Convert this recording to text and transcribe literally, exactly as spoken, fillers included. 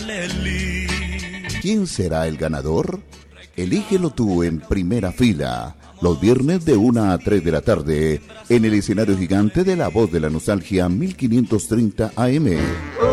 ¿Quién será el ganador? Elígelo tú en primera fila, los viernes de una a tres de la tarde, en el escenario gigante de La Voz de la Nostalgia mil quinientos treinta A M.